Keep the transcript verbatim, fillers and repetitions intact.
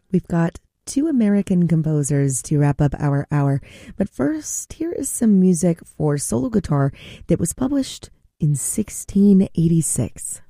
We've got two American composers to wrap up our hour. But first, here is some music for solo guitar that was published in sixteen eighty-six.